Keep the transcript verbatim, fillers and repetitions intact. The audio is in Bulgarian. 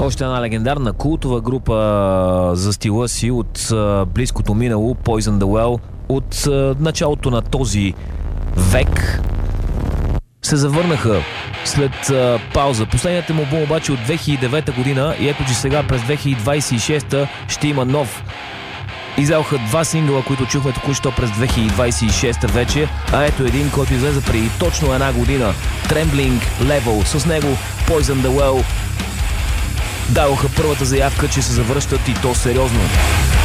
Още една легендарна култова група за стила си от а, близкото минало, Poison the Well, от а, началото на този век се завърнаха след а, пауза. Последният им албум обаче от две хиляди и девета година и ето, че сега през две хиляди двадесет и шеста ще има нов. Издаваха два сингъла, които чухме току-що през две хиляди двадесет и шеста вече, а ето един, който излезе преди точно една година. Trembling Level. С него Poison the Well дадоха първата заявка, че се завръщат и то сериозно.